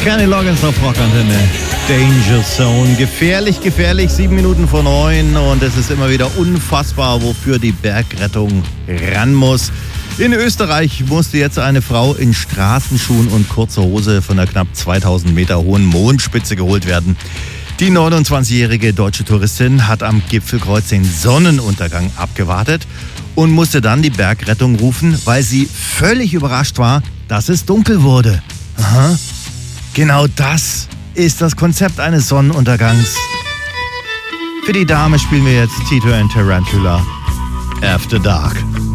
Kenny Loggins auf Rockantenne. Danger Zone. Gefährlich, gefährlich. 7:09 und es ist immer wieder unfassbar, wofür die Bergrettung ran muss. In Österreich musste jetzt eine Frau in Straßenschuhen und kurzer Hose von der knapp 2000 Meter hohen Mondspitze geholt werden. Die 29-jährige deutsche Touristin hat am Gipfelkreuz den Sonnenuntergang abgewartet und musste dann die Bergrettung rufen, weil sie völlig überrascht war, dass es dunkel wurde. Aha. Genau das ist das Konzept eines Sonnenuntergangs. Für die Dame spielen wir jetzt Tito and Tarantula, After Dark.